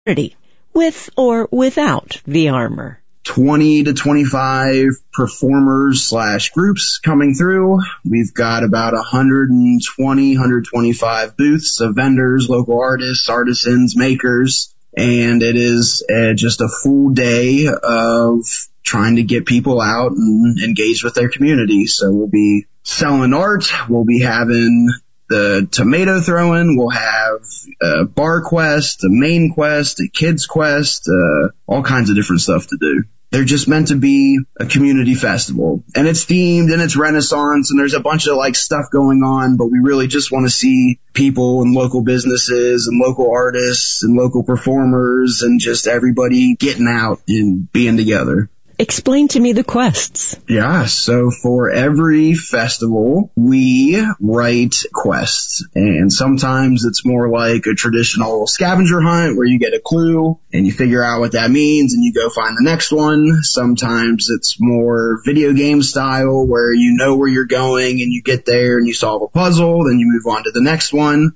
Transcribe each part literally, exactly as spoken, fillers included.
with or without the armor. twenty to twenty-five performers slash groups coming through. We've got about one hundred twenty, one hundred twenty-five booths of vendors, local artists, artisans, makers, and it is uh, just a full day of trying to get people out and engage with their community. So we'll be selling art, we'll be having the tomato throwing, we'll have a bar quest, a main quest, a kids quest, uh, all kinds of different stuff to do. They're just meant to be a community festival, and it's themed and it's Renaissance and there's a bunch of like stuff going on, but we really just want to see people and local businesses and local artists and local performers and just everybody getting out and being together. Explain to me the quests. Yeah, so for every festival, we write quests. And sometimes it's more like a traditional scavenger hunt where you get a clue and you figure out what that means and you go find the next one. Sometimes it's more video game style where you know where you're going and you get there and you solve a puzzle, then you move on to the next one.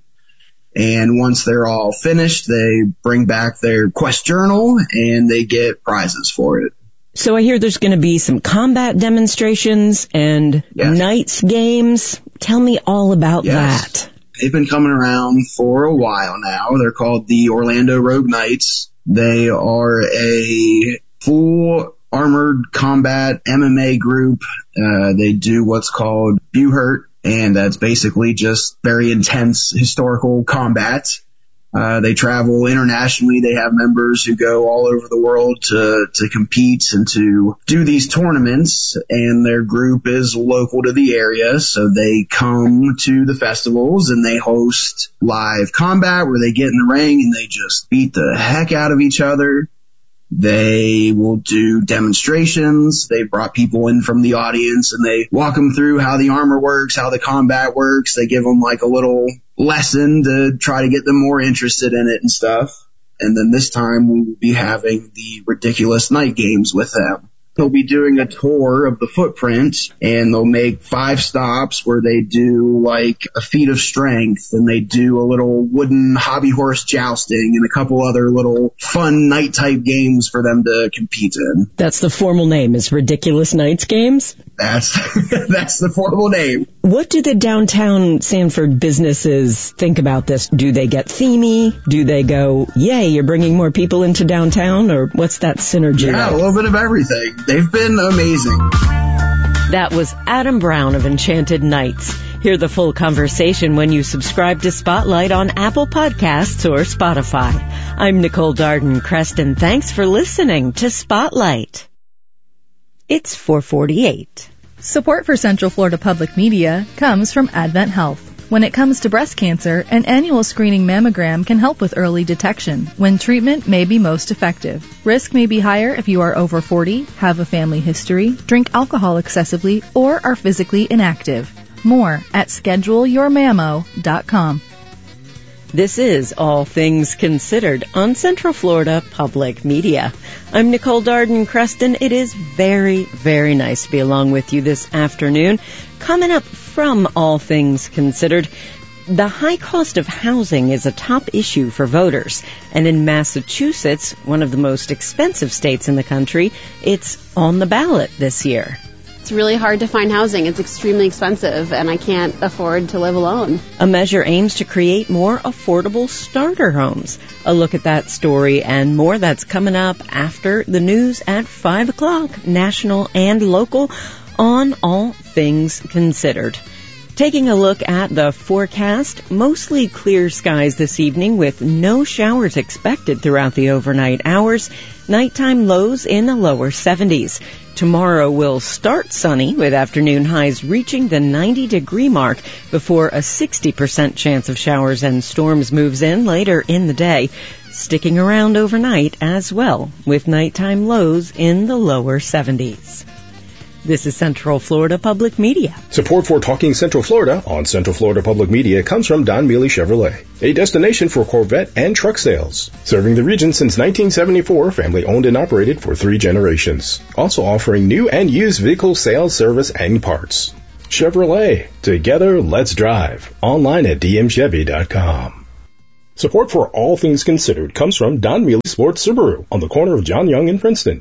And once they're all finished, they bring back their quest journal and they get prizes for it. So I hear there's going to be some combat demonstrations and yes. Knights games. Tell me all about yes. that. They've been coming around for a while now. They're called the Orlando Rogue Knights. They are a full armored combat M M A group. Uh, they do what's called Buhurt, and that's basically just very intense historical combat. Uh, they travel internationally. They have members who go all over the world to, to compete and to do these tournaments, and their group is local to the area. So they come to the festivals and they host live combat where they get in the ring and they just beat the heck out of each other. They will do demonstrations. They brought people in from the audience and they walk them through how the armor works, how the combat works. They give them like a little lesson to try to get them more interested in it and stuff. And then this time we will be having the Ridiculous Night Games with them. They'll be doing a tour of the footprint, and they'll make five stops where they do like a feat of strength, and they do a little wooden hobby horse jousting and a couple other little fun night type games for them to compete in. That's the formal name, is Ridiculous Nights Games? That's, that's the formal name. What do the downtown Sanford businesses think about this? Do they get themey? Do they go, yay, you're bringing more people into downtown? Or what's that synergy Yeah, like? A little bit of everything. They've been amazing. That was Adam Brown of Enchanted Nights. Hear the full conversation when you subscribe to Spotlight on Apple Podcasts or Spotify. I'm Nicole Darden-Creston. Thanks for listening to Spotlight. It's four forty-eight. Support for Central Florida Public Media comes from Advent Health. When it comes to breast cancer, an annual screening mammogram can help with early detection, when treatment may be most effective. Risk may be higher if you are over forty, have a family history, drink alcohol excessively, or are physically inactive. More at schedule your mammo dot com. This is All Things Considered on Central Florida Public Media. I'm Nicole Darden-Creston. It is very, very nice to be along with you this afternoon. Coming up from All Things Considered, the high cost of housing is a top issue for voters. And in Massachusetts, one of the most expensive states in the country, it's on the ballot this year. It's really hard to find housing. It's extremely expensive, and I can't afford to live alone. A measure aims to create more affordable starter homes. A look at that story and more that's coming up after the news at five o'clock, national and local, on All Things Considered. Taking a look at the forecast, mostly clear skies this evening with no showers expected throughout the overnight hours. Nighttime lows in the lower seventies. Tomorrow will start sunny with afternoon highs reaching the ninety degree mark before a sixty percent chance of showers and storms moves in later in the day, sticking around overnight as well with nighttime lows in the lower seventies. This is Central Florida Public Media. Support for Talking Central Florida on Central Florida Public Media comes from Don Mealy Chevrolet, a destination for Corvette and truck sales. Serving the region since nineteen seventy-four, family owned and operated for three generations. Also offering new and used vehicle sales, service, and parts. Chevrolet. Together, let's drive. Online at d m chevy dot com. Support for All Things Considered comes from Don Mealy Sports Subaru on the corner of John Young and Princeton.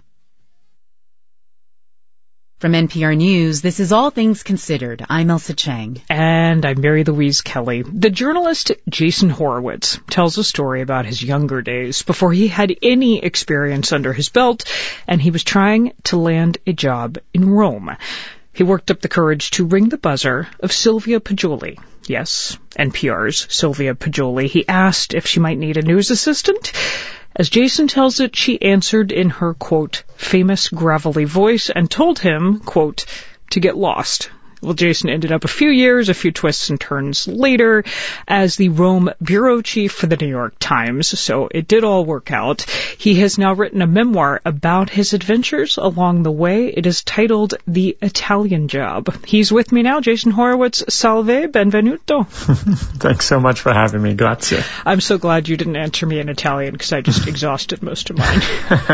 From N P R News, this is All Things Considered. I'm Elsa Chang. And I'm Mary Louise Kelly. The journalist Jason Horowitz tells a story about his younger days before he had any experience under his belt, and he was trying to land a job in Rome. He worked up the courage to ring the buzzer of Sylvia Poggioli. Yes, N P R's Sylvia Poggioli. He asked if she might need a news assistant. As Jason tells it, she answered in her, quote, famous gravelly voice and told him, quote, to get lost. Well, Jason ended up a few years, a few twists and turns later as the Rome bureau chief for the New York Times, so it did all work out. He has now written a memoir about his adventures along the way. It is titled The Italian Job. He's with me now. Jason Horowitz, salve, benvenuto. Thanks so much for having me. Grazie. I'm so glad you didn't answer me in Italian because I just exhausted most of mine.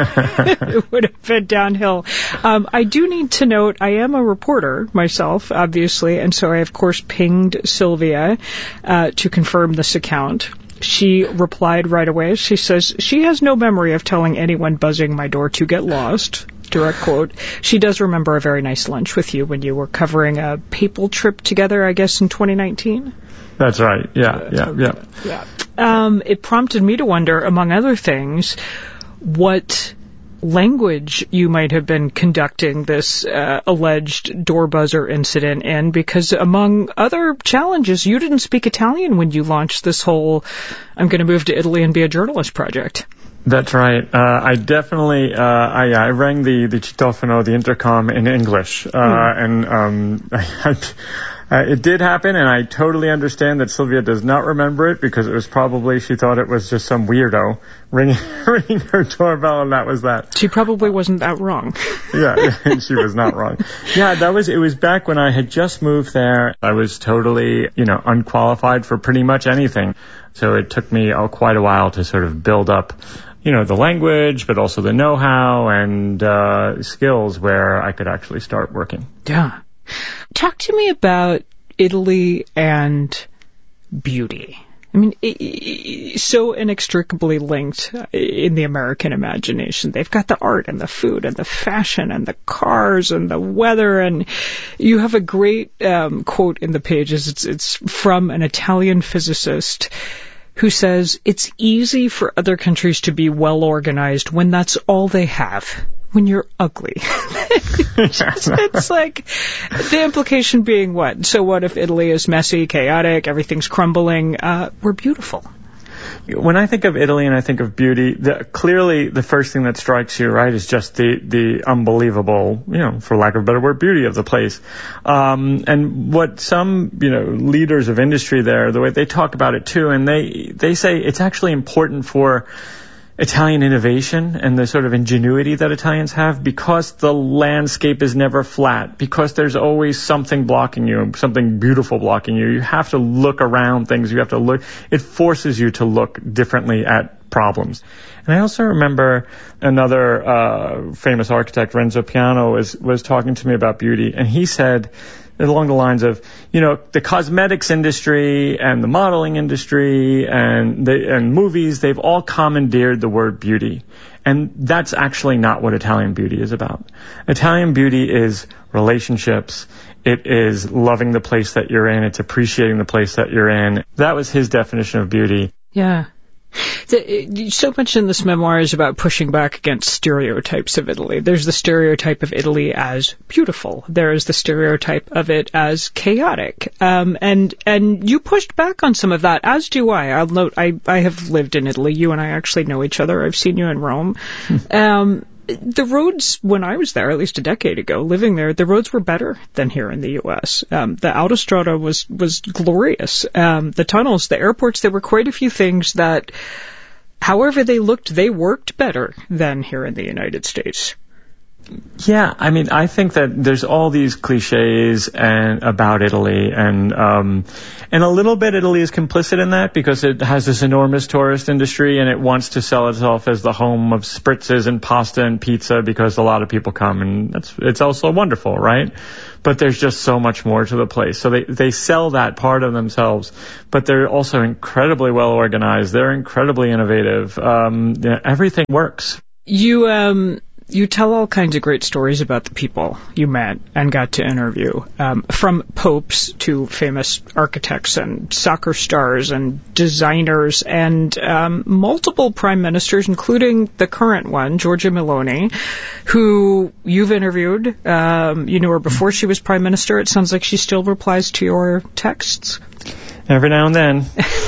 It would have been downhill. Um, I do need to note I am a reporter myself, obviously, and so I, of course, pinged Sylvia uh, to confirm this account. She replied right away. She says she has no memory of telling anyone buzzing my door to get lost. Direct quote. She does remember a very nice lunch with you when you were covering a papal trip together, I guess, in twenty nineteen? That's right. Yeah, yeah, yeah. yeah. Um, it prompted me to wonder, among other things, what language you might have been conducting this uh, alleged door buzzer incident in, because among other challenges, you didn't speak Italian when you launched this whole I'm going to move to Italy and be a journalist project. That's right. Uh, I definitely, uh, I, I rang the, the citofono, the intercom in English, uh, mm. and um, I, Uh, it did happen, and I totally understand that Sylvia does not remember it because it was probably, she thought it was just some weirdo ringing, ringing her doorbell, and that was that. She probably wasn't that wrong. Yeah, she was not wrong. Yeah, that was, it was back when I had just moved there. I was totally, you know, unqualified for pretty much anything. So it took me oh, quite a while to sort of build up, you know, the language, but also the know-how and uh, skills where I could actually start working. Yeah. Talk to me about Italy and beauty. I mean, it, it, so inextricably linked in the American imagination. They've got the art and the food and the fashion and the cars and the weather. And you have a great um, quote in the pages. It's, it's from an Italian physicist who says, it's easy for other countries to be well organized when that's all they have. When you're ugly. It's like, the implication being what? So what if Italy is messy, chaotic, everything's crumbling? Uh, we're beautiful. When I think of Italy and I think of beauty, the, clearly the first thing that strikes you, right, is just the, the unbelievable, you know, for lack of a better word, beauty of the place. Um, and what some, you know, leaders of industry there, the way they talk about it too, and they, they say it's actually important for Italian innovation and the sort of ingenuity that Italians have, because the landscape is never flat, because there's always something blocking you, something beautiful blocking you. You have to look around things. You have to look. It forces you to look differently at problems. And I also remember another uh, famous architect, Renzo Piano, was, was talking to me about beauty, and he said, along the lines of, you know, the cosmetics industry and the modeling industry and the, and movies, they've all commandeered the word beauty. And that's actually not what Italian beauty is about. Italian beauty is relationships. It is loving the place that you're in. It's appreciating the place that you're in. That was his definition of beauty. Yeah. So much in this memoir is about pushing back against stereotypes of Italy. There's the stereotype of Italy as beautiful. There is the stereotype of it as chaotic. Um, and and you pushed back on some of that, as do I. I'll note, I, I have lived in Italy. You and I actually know each other. I've seen you in Rome. um, the roads, when I was there, at least a decade ago, living there, the roads were better than here in the U S. Um, the Autostrada was, was glorious. Um, the tunnels, the airports, there were quite a few things that, however they looked, they worked better than here in the United States. Yeah, I mean, I think that there's all these cliches and about Italy, and um, and a little bit Italy is complicit in that because it has this enormous tourist industry and it wants to sell itself as the home of spritzes and pasta and pizza because a lot of people come, and that's it's also wonderful, right? But there's just so much more to the place. So they they sell that part of themselves, but they're also incredibly well organized. They're incredibly innovative. Um, you know, everything works. You um. You tell all kinds of great stories about the people you met and got to interview, um, from popes to famous architects and soccer stars and designers and um, multiple prime ministers, including the current one, Giorgia Meloni, who you've interviewed. Um, you knew her before she was prime minister. It sounds like she still replies to your texts. Every now and then.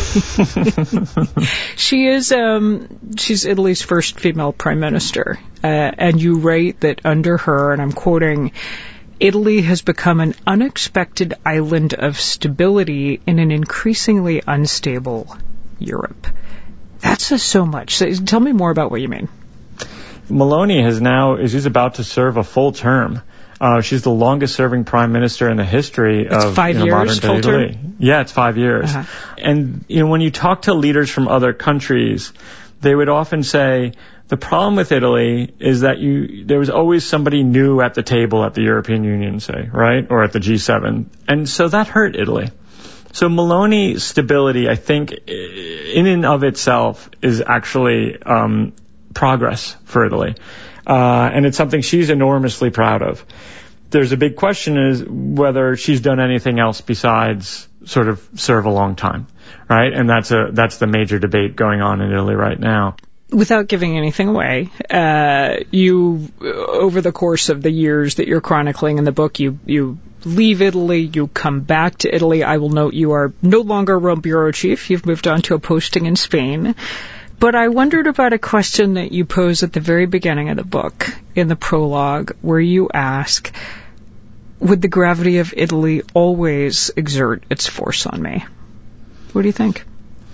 She is, um, she's Italy's first female prime minister. Uh, and you write that under her, and I'm quoting, Italy has become an unexpected island of stability in an increasingly unstable Europe. That says so much. So tell me more about what you mean. Meloni has now, she's about to serve a full term. Uh, she's the longest serving prime minister in the history it's of five you know, years, modern day full Italy. term? Yeah, it's five years. Uh-huh. And you know, when you talk to leaders from other countries, they would often say the problem with Italy is that you there was always somebody new at the table at the European Union, say, right, or at the G seven, and so that hurt Italy. So Meloni's stability, I think, in and of itself, is actually um, progress for Italy. Uh, and it's something she's enormously proud of. There's a big question is whether she's done anything else besides sort of serve a long time, right? And that's a that's the major debate going on in Italy right now. Without giving anything away, uh, you, over the course of the years that you're chronicling in the book, you, you leave Italy, you come back to Italy. I will note you are no longer Rome bureau chief. You've moved on to a posting in Spain. But I wondered about a question that you pose at the very beginning of the book, in the prologue, where you ask, would the gravity of Italy always exert its force on me? What do you think?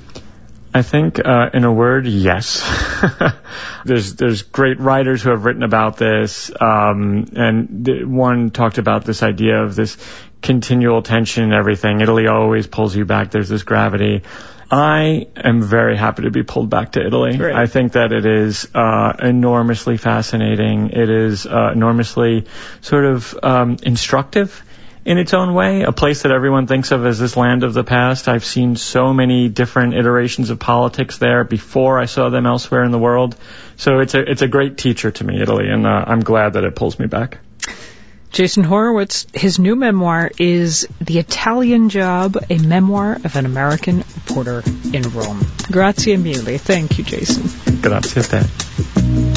I think, uh, in a word, yes. there's there's great writers who have written about this, um, and th- one talked about this idea of this continual tension and everything. Italy always pulls you back. There's this gravity. I am very happy to be pulled back to Italy. Right. I think that it is uh, enormously fascinating. It is uh, enormously sort of um, instructive in its own way, a place that everyone thinks of as this land of the past. I've seen so many different iterations of politics there before I saw them elsewhere in the world. So it's a it's a great teacher to me, Italy, and uh, I'm glad that it pulls me back. Jason Horowitz, his new memoir is The Italian Job, a memoir of an American reporter in Rome. Grazie mille. Thank you, Jason. Grazie a te.